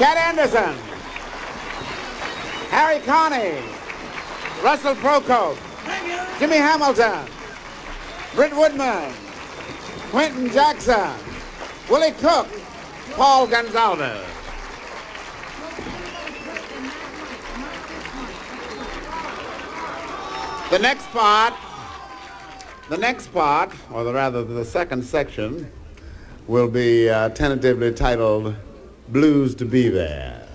Cat Anderson, Harry Carney, Russell Procope, Jimmy Hamilton, Britt Woodman, Quentin Jackson, Willie Cook, Paul Gonzalez. The next part, or rather the second section, will be tentatively titled Blues to Be There.